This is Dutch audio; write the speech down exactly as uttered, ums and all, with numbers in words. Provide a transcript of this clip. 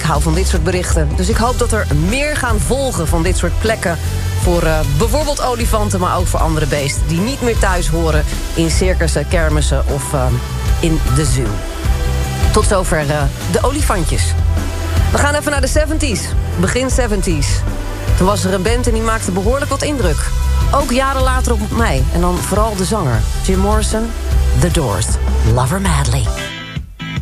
hou van dit soort berichten. Dus ik hoop dat er meer gaan volgen van dit soort plekken... voor uh, bijvoorbeeld olifanten, maar ook voor andere beesten... die niet meer thuis horen in circussen, kermissen of uh, in de zoo. Tot zover uh, de olifantjes. We gaan even naar de zeventies, begin zeventies. Toen was er een band en die maakte behoorlijk wat indruk. Ook jaren later op mij. En dan vooral de zanger, Jim Morrison, The Doors, Love Her Madly.